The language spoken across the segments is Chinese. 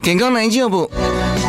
健康难照不？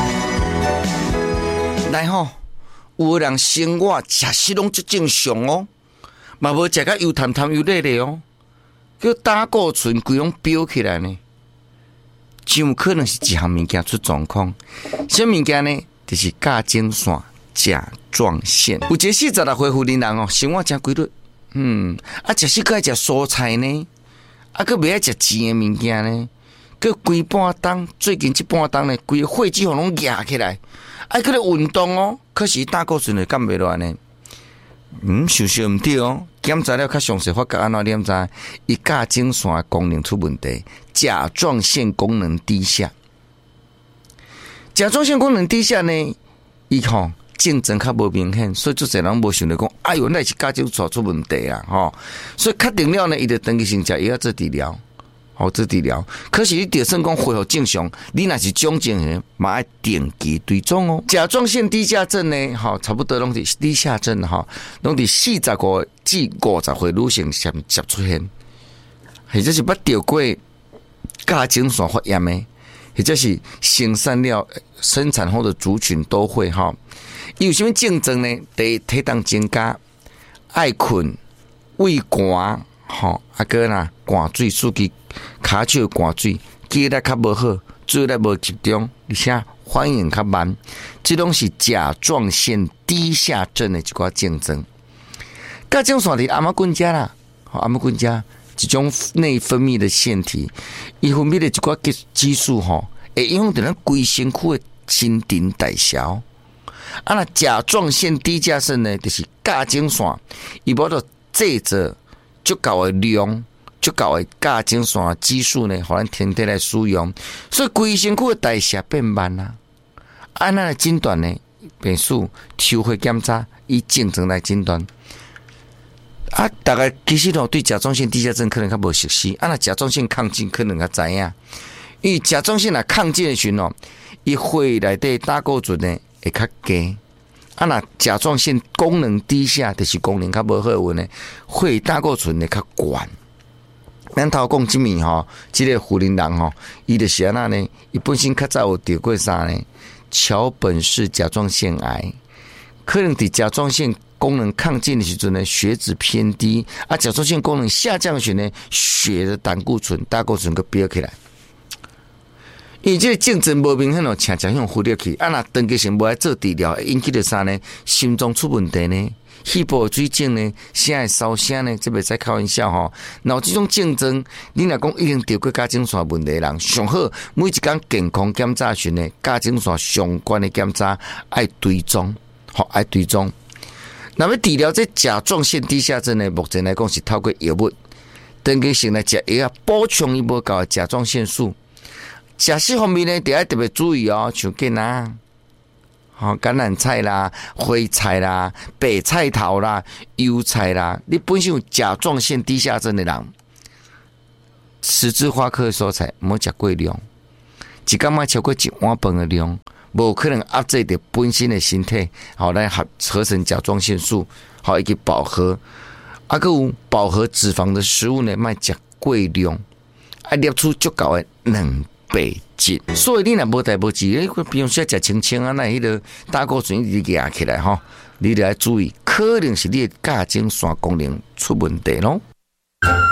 来吼，有的人生活食食拢足正常哦，嘛无食甲油淡淡油腻腻哦，叫胆固醇规拢飙起来呢。就有可能是一项物件出状况，什么物件呢？就是甲状腺甲状腺。有一个46岁妇人哦，生活真规律，食食爱食蔬菜呢，佫袂爱食甜的物件呢，佫规半冬，最近这半冬呢，规个血脂拢压起来，爱佫咧运动哦，可是胆固醇就降袂落来呢。想毋对哦，检查了较详细发觉安怎你知？伊甲状腺功能出问题，甲状腺功能低下。甲状腺功能低下呢，伊症状较无明显，所以足侪人无想到讲，哎哟，那是甲状腺出问题啊，所以确定了呢，伊就登记先食药做治疗。做治疗，可是你就算讲恢复正常，你若是种症的，嘛要定期追踪哦。甲状腺低下症呢，差不多拢是低下症拢是45至50岁女性先出现，或者是捌得过甲状腺发炎的，或者是生产了生产后的族群都会伊有什么症状呢？第一，体重增加，爱困，胃寒。个啦，寒水刺激，骹手寒水，记忆力较无好，注意力无集中，而且反应较慢，这拢是甲状腺低下症的一寡症状。甲状腺伫阿妈棍家啦，阿妈棍家一种内分泌的腺体，伊分泌的一寡激素会影响到咱规身躯的新陈代谢。那甲状腺低下症呢，就是甲状腺伊无得制作足够的量，足够的甲状腺激素呢，互咱身体来使用，所以规身躯的代谢变慢啦。按咱的诊断呢，便是抽血检查，以症状来诊断。大概其实对甲状腺低下症可能较无熟悉，那甲状腺亢进可能较知影，因为甲状腺亢进的时候，伊血内底胆固醇呢会较低。那甲状腺功能低下，就是功能较无好的呢，血胆固醇呢较高。咱头讲这面这个妇人人伊就是安那呢，伊本身较早有得过啥呢？桥本氏甲状腺癌，可能伫甲状腺功能亢进的时阵呢，血脂偏低，甲状腺功能下降的时候呢，血的胆固醇个飙起来。因为这个症状无明显常常忽略去，若长期性无爱做治疗，会引起着啥呢？心脏出问题呢？肺部水肿呢？声会烧声呢？这袂使开玩笑然后这种症状，你若讲已经得过甲状腺问题的人，上好每一天健康检查时呢，甲状腺相关的检查爱追踪，爱追踪。那么治疗这甲状腺低下症呢，目前来讲是透过药物，长期性来食药补充伊无够的甲状腺素。食食方面呢，得要特别注意像囡仔，橄榄菜啦、花菜啦、白菜头啦、油菜啦，你本身有甲状腺低下症的人，十字花科的蔬菜莫食过量，一天莫超过一碗饭的量，无可能压制着本身的身体，来合成甲状腺素，以及饱和，还有饱和脂肪的食物呢，莫食过量，摄取足够的蛋白质。所以你若无代无志，比如说食青青那迄个胆固醇一直压起来你得要注意，可能是你的甲状腺功能出问题咯。